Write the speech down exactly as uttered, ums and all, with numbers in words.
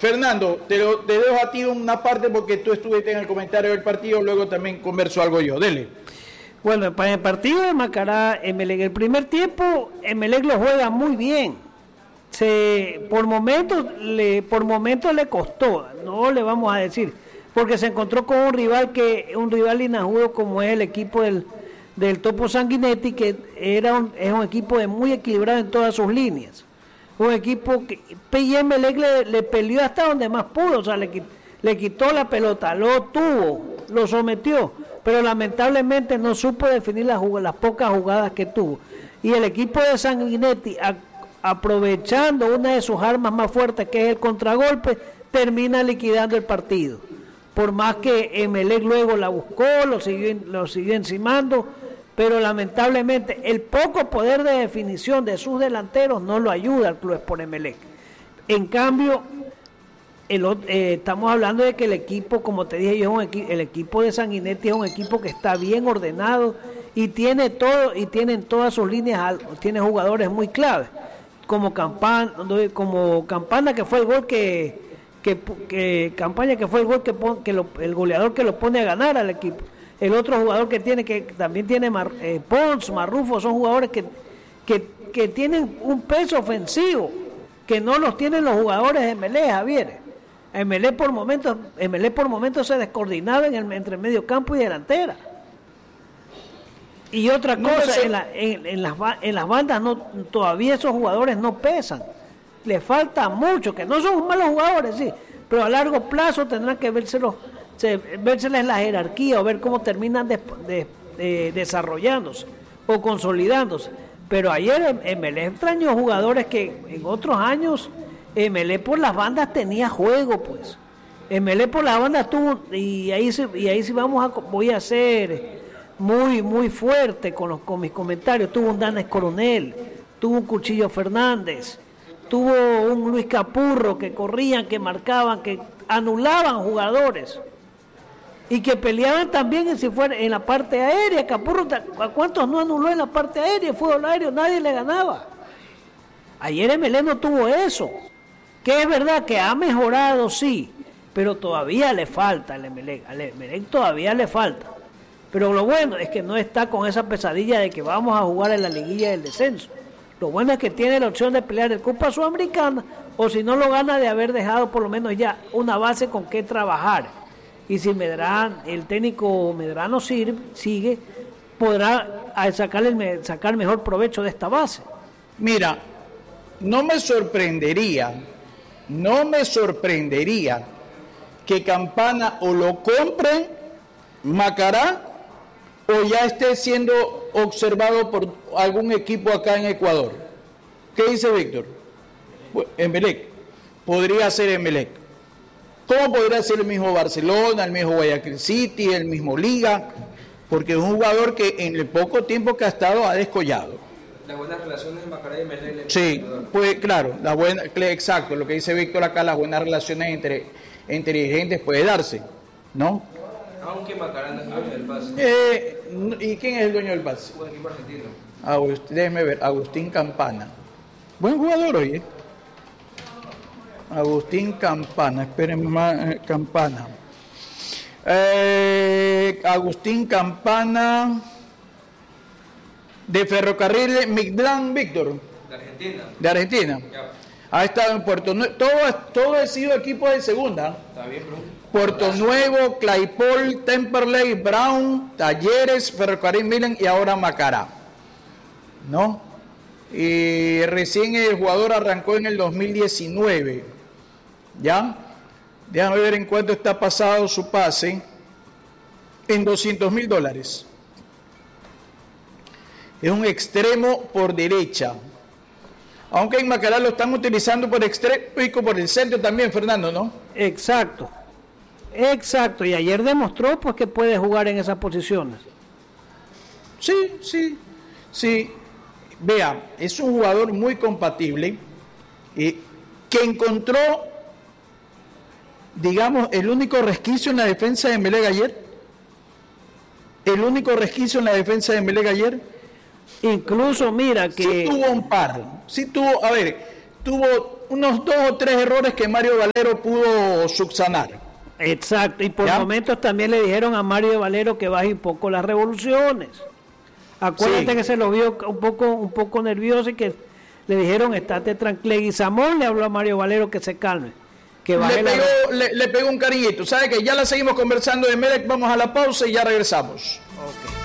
Fernando, te, lo, te dejo a ti una parte porque tú estuviste en el comentario del partido, luego también converso algo yo. Dele. Bueno, para el partido de Macará, Emelec, el primer tiempo, Emelec lo juega muy bien. Se, por momentos le, por momentos le costó, no le vamos a decir, porque se encontró con un rival que, un rival inajudo como es el equipo del, del Topo Sanguinetti, que era un, es un equipo de muy equilibrado en todas sus líneas. Un equipo que P I Emelec le, le peleó hasta donde más pudo, o sea, le, le quitó la pelota, lo tuvo, lo sometió, pero lamentablemente no supo definir las, las pocas jugadas que tuvo. Y el equipo de Sanguinetti, a, aprovechando una de sus armas más fuertes, que es el contragolpe, termina liquidando el partido. Por más que Emelec luego la buscó, lo siguió, lo siguió encimando, pero lamentablemente el poco poder de definición de sus delanteros no lo ayuda al Club Sport Emelec. En cambio, el, eh, estamos hablando de que el equipo, como te dije yo, es un equi- el equipo de Sanguinetti es un equipo que está bien ordenado y tiene todo y tienen todas sus líneas, tiene jugadores muy claves, como Campana, como Campana que fue el gol que, que, que Campaña que fue el gol que, pon, que lo, el goleador que lo pone a ganar al equipo. El otro jugador que tiene, que también tiene Mar, eh, Pons, Marrufo, son jugadores que, que, que tienen un peso ofensivo, que no los tienen los jugadores de Emelec, Javier. Emelec por momentos, Emelec por momentos se descoordinaba en el, entre medio campo y delantera. Y otra no cosa, en, la, en, en, las, en las bandas no, todavía esos jugadores no pesan. Les falta mucho, que no son malos jugadores, sí, pero a largo plazo tendrán que vérselos, se, vérseles la jerarquía o ver cómo terminan de, de, de, desarrollándose o consolidándose. Pero ayer Emelec extrañó jugadores que en otros años Emelec por las bandas tenía juego, pues. Emelec por las bandas tuvo, y ahí sí, y ahí sí vamos a, voy a hacer muy, muy fuerte con los con mis comentarios. Tuvo un Danes Coronel, tuvo un Cuchillo Fernández, tuvo un Luis Capurro que corrían, que marcaban, que anulaban jugadores y que peleaban también en, si fuera, en la parte aérea. Capurro, ¿a cuántos no anuló en la parte aérea? Fútbol aéreo, nadie le ganaba. Ayer Emelec no tuvo eso, que es verdad que ha mejorado, sí, pero todavía le falta al Emelec, al Emelec todavía le falta. Pero lo bueno es que no está con esa pesadilla de que vamos a jugar en la liguilla del descenso. Lo bueno es que tiene la opción de pelear el Copa Sudamericana, o si no lo gana, de haber dejado por lo menos ya una base con que trabajar. Y si Medrano, el técnico Medrano sigue, sigue podrá sacarle, sacar mejor provecho de esta base. Mira, no me sorprendería, no me sorprendería que Campana o lo compre Macará o ya esté siendo observado por algún equipo acá en Ecuador. ¿Qué dice Víctor? Emelec. Podría ser Emelec. ¿Cómo podría ser el mismo Barcelona, el mismo Guayaquil City, el mismo Liga? Porque es un jugador que en el poco tiempo que ha estado ha descollado. Las buenas relaciones de Macará y Emelec. Sí, pues claro, la buena, exacto, lo que dice Víctor acá, las buenas relaciones entre, entre dirigentes puede darse, ¿no? Aunque Macará no es dueño del pase. Eh, ¿Y quién es el dueño del pase? Un equipo argentino. Agustín, déjeme ver, Agustín Campana. Buen jugador hoy, ¿eh? Agustín Campana, espérenme más, eh, Campana. Eh, Agustín Campana, de Ferrocarril Mictlán, Víctor. De Argentina. De Argentina. Ya. Ha estado en Puerto Nuevo, todo, todo ha sido equipo de segunda. Está bien, bro. Puerto Abrazo. Nuevo, Claypole, Temperley, Brown, Talleres, Ferrocarril Milan y ahora Macará, ¿no? Y recién el jugador arrancó en el dos mil diecinueve, ¿ya? Déjame ver en cuánto está pasado su pase, en doscientos mil dólares. Es un extremo por derecha, aunque en Macará lo están utilizando por extremo y por el centro también, Fernando, ¿no? Exacto. Exacto, y ayer demostró pues que puede jugar en esas posiciones. Sí, sí, sí. Vea, es un jugador muy compatible eh, que encontró, digamos, el único resquicio en la defensa de Emelec ayer. El único resquicio en la defensa de Emelec ayer. Incluso mira que... Sí tuvo un par, sí tuvo, a ver, tuvo unos dos o tres errores que Mario Valero pudo subsanar. Exacto, y por ¿Ya? momentos también le dijeron a Mario Valero que baje un poco las revoluciones. Acuérdate Sí. que se lo vio un poco, un poco nervioso y que le dijeron estate tranquilo. Y Samón le habló a Mario Valero que se calme, que baje Le la... pegó, le, le pegó un cariñito. ¿Sabe que ya la seguimos conversando de Emelec? Vamos a la pausa y ya regresamos. Okay.